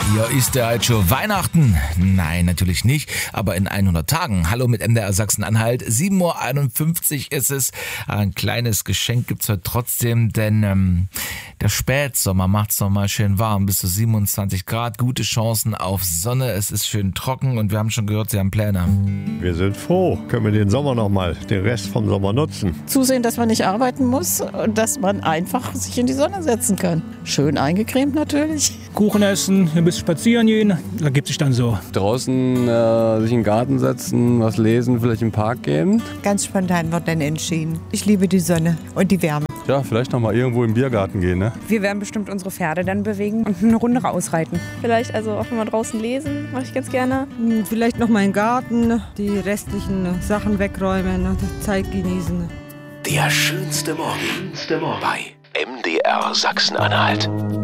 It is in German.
Ja, ist der halt schon Weihnachten? Nein, natürlich nicht, aber in 100 Tagen. Hallo mit MDR Sachsen-Anhalt. 7:51 Uhr ist es. Ein kleines Geschenk gibt's heute trotzdem, denn der Spätsommer macht's noch mal schön warm. Bis zu 27 Grad, gute Chancen auf Sonne. Es ist schön trocken und wir haben schon gehört, Sie haben Pläne. Wir sind froh. Können wir den Sommer nochmal, den Rest vom Sommer nutzen. Zusehen, dass man nicht arbeiten muss und dass man einfach sich in die Sonne setzen kann. Schön eingecremt natürlich. Kuchen essen, ein bisschen spazieren gehen, da gibt sich dann so. Draußen sich in den Garten setzen, was lesen, vielleicht im Park gehen. Ganz spontan wird dann entschieden. Ich liebe die Sonne und die Wärme. Ja, vielleicht noch mal irgendwo im Biergarten gehen, ne? Wir werden bestimmt unsere Pferde dann bewegen und eine Runde rausreiten. Vielleicht also auch mal draußen lesen, mache ich ganz gerne. Vielleicht noch mal im Garten, die restlichen Sachen wegräumen, die Zeit genießen. Der schönste Morgen bei MDR Sachsen-Anhalt.